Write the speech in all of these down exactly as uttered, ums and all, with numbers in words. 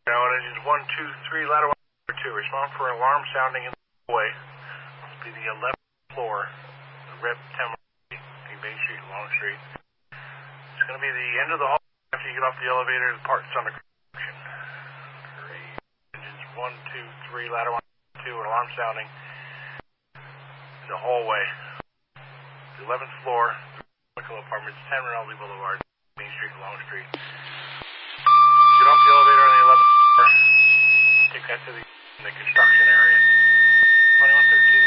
Now it is one two three, ladder one two. Respond for alarm sounding in the hallway. This will be the eleventh floor, the Rep ten Main Street, Long Street. It's going to be the end of the hallway after you get off the elevator. The part's under construction. Three, engines one two three, ladder one two, alarm sounding in the hallway. The eleventh floor, Michael Apartments, ten Rinaldi Boulevard, Main Street, Long Street. Get off the elevator on the eleventh floor. Take that to the, the construction area. twenty-one thirteen.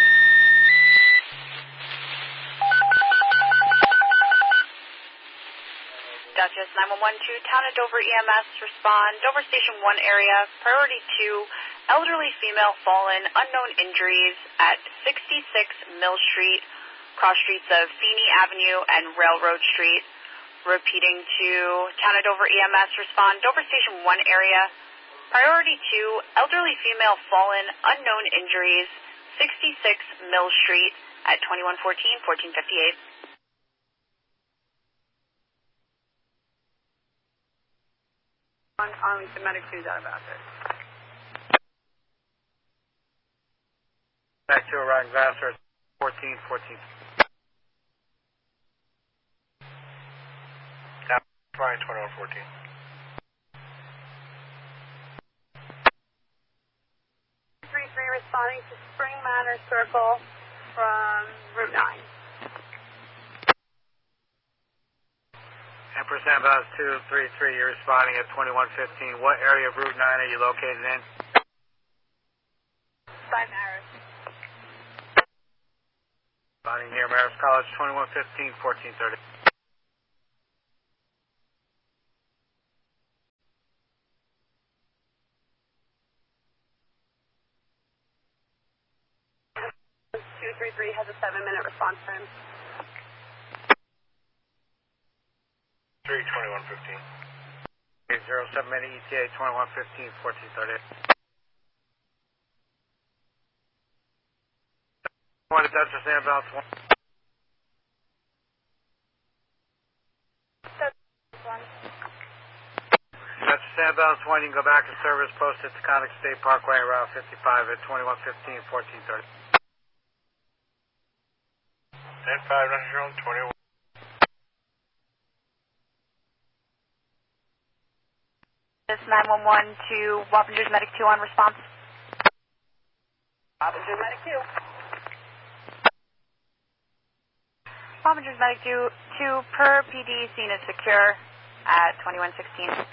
Duchess nine one one two, Town of Dover E M S, respond. Dover Station one area, priority two, elderly female fallen, unknown injuries at sixty-six Mill Street, cross streets of Feeney Avenue and Railroad Street. Repeating to Town of Dover E M S, respond. Dover Station one area, priority two, elderly female fallen, unknown injuries, sixty-six Mill Street at twenty-one fourteen, fourteen fifty-eight. On Arlington Medic two out of Bassett. Back to arriving Vassar, fourteen fourteen. Ryan, twenty-one fourteen. three three responding to Spring Manor Circle from Route nine. Empress Ambulance two three three, you're responding at twenty-one fifteen. What area of Route nine are you located in? By Maris. Responding near Maris College, twenty-one fifteen, fourteen thirty. two three three has a seven minute response time. three twenty-one fifteen. zero seven minute E T A, twenty-one fifteen, fourteen thirty. One Duchess Ambulance one. Duchess Ambulance one, you can go back to service posted to Taconic State Parkway, Route fifty-five at twenty-one fifteen, fourteen thirty. ten five nine zero, twenty-one. This nine one one to Wappingers Medic two on response. Wappingers Medic two. Wappingers Medic two, two per P D, scene is secure at twenty-one sixteen.